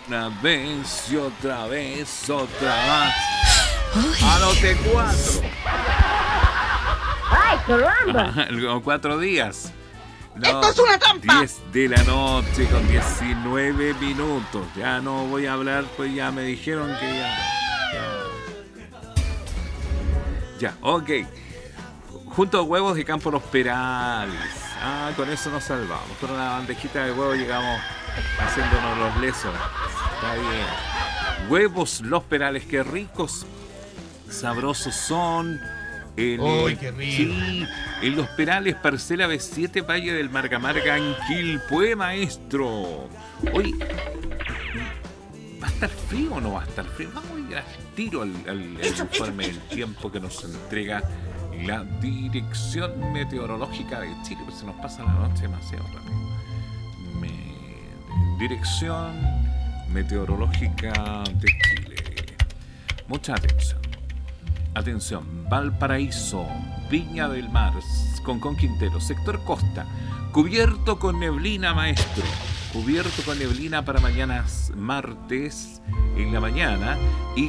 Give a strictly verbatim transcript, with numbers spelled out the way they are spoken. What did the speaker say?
Una vez y otra vez, otra más. Anote cuatro. ¡Ay, Rolando! Ah, cuatro días. No, ¡Esto es una trampa! diez de la noche con diecinueve minutos. Ya no voy a hablar, pues ya me dijeron que ya. Ya, ya ok. Junto a huevos de Campo Los Perales. Ah, con eso nos salvamos. Con una bandejita de huevos llegamos haciéndonos los lesos. Está bien. Huevos Los Perales, qué ricos, sabrosos son. En, ¡Uy, qué rico! Sí, en Los Perales, parcela B siete, Valle del Margamarga, en Quilpué, maestro. Hoy, ¿va a estar frío o no va a estar frío? Vamos a ir al tiro al, al, al informe del tiempo que nos entrega la Dirección Meteorológica de Chile, pues se nos pasa la noche demasiado rápido. Me... Dirección Meteorológica de Chile. Mucha atención. Atención, Valparaíso, Viña del Mar, Concón Quintero, sector costa, cubierto con neblina, maestro. Cubierto con neblina para mañana martes en la mañana y